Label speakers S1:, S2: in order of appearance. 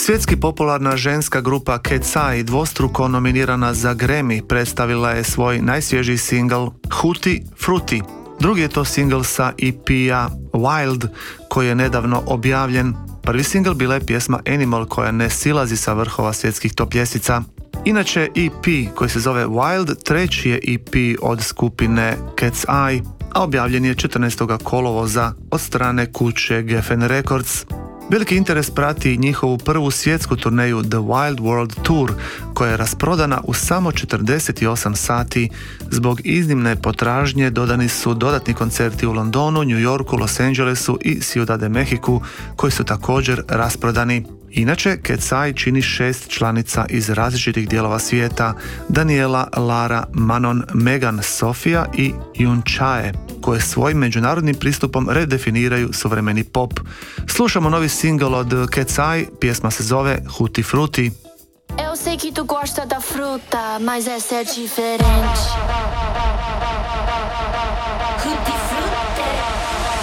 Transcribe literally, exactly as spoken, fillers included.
S1: Svjetski popularna ženska grupa Cat's Eye, dvostruko nominirana za Grammy, predstavila je svoj najsvježiji singl Tutti Frutti. Drugi je to singl sa E P-a Wild koji je nedavno objavljen. Prvi singl bila je pjesma Animal koja ne silazi sa vrhova svjetskih top ljestvica. Inače, E P koji se zove Wild treći je E P od skupine Cat's Eye, a objavljen je četrnaestog kolovoza od strane kuće Geffen Records. Veliki interes prati njihovu prvu svjetsku turneju The Wild World Tour, koja je rasprodana u samo četrdeset osam sati. Zbog iznimne potražnje dodani su dodatni koncerti u Londonu, New Yorku, Los Angelesu i Ciudad de Mexiku, koji su također rasprodani. Inače, Cat's Eye čini šest članica iz različitih dijelova svijeta: Daniela, Lara, Manon, Megan, Sofia i Yun Chae, koje svojim međunarodnim pristupom redefiniraju suvremeni pop. Slušamo novi singl od Cat's Eye, pjesma se zove Tutti Frutti.
S2: Eu sei que tu gosta da fruta, mas essa é diferente.